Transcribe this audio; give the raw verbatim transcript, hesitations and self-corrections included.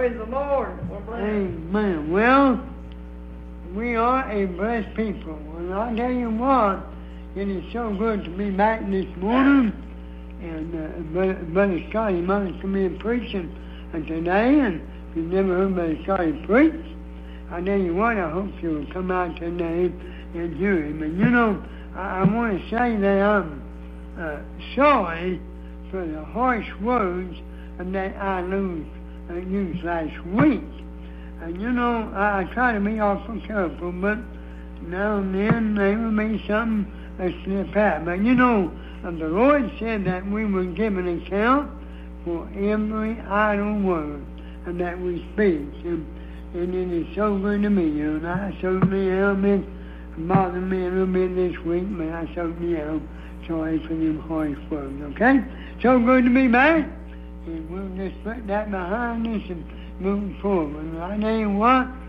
Praise the Lord. Amen. Well, we are a blessed people. And I tell you what, it is so good to be back this morning. And uh, Brother, Brother Scotty Mother's come in preaching and today. And if you've never heard Brother Scotty preach, I tell you what, I hope you'll come out today and hear him. And you know, I, I want to say that I'm uh, sorry for the harsh words that I lose, uh, used last week. And you know, I, I try to be awful careful, but now and then there will be something that slip out. But you know, uh, the Lord said that we will give an account for every idle word and that we speak. And, and it is so good to me, you know. I certainly am. It's bothering me a little bit this week, but I certainly am sorry for them harsh words, okay? So good to be back. And we'll just put that behind us and move forward. And I tell you what,